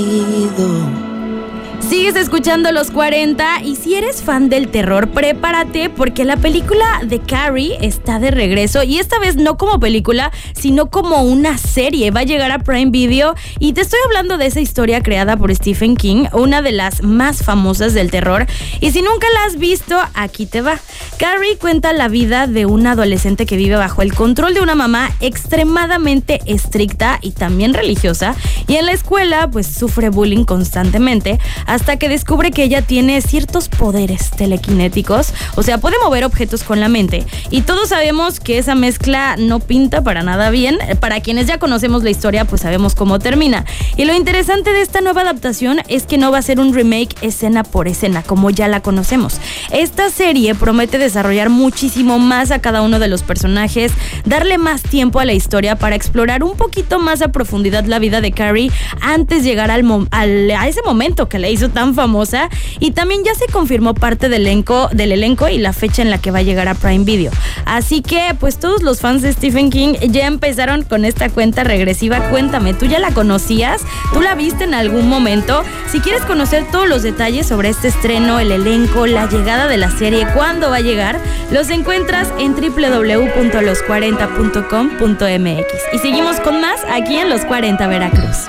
Sigues escuchando Los 40 y si eres fan del terror, prepárate porque la película de Carrie está de regreso y esta vez no como película, sino como una serie. Va a llegar a Prime Video y te estoy hablando de esa historia creada por Stephen King, una de las más famosas del terror. Y si nunca la has visto, aquí te va. Carrie cuenta la vida de una adolescente que vive bajo el control de una mamá extremadamente estricta y también religiosa, y en la escuela pues sufre bullying constantemente hasta que descubre que ella tiene ciertos poderes telequinéticos, o sea, puede mover objetos con la mente, y todos sabemos que esa mezcla no pinta para nada bien. Para quienes ya conocemos la historia, pues sabemos cómo termina. Y lo interesante de esta nueva adaptación es que no va a ser un remake escena por escena, como ya la conocemos. Esta serie promete desarrollar muchísimo más a cada uno de los personajes, darle más tiempo a la historia para explorar un poquito más a profundidad la vida de Carrie antes de llegar a ese momento que la hizo tan famosa, y también ya se confirmó parte del elenco y la fecha en la que va a llegar a Prime Video. Así que pues todos los fans de Stephen King ya empezaron con esta cuenta regresiva. Cuéntame, ¿tú ya la conocías? ¿Tú la viste en algún momento? Si quieres conocer todos los detalles sobre este estreno, el elenco, la llegada de la serie, cuándo va a llegar, los encuentras en www.los40.com.mx. Y seguimos con más aquí en Los 40 Veracruz.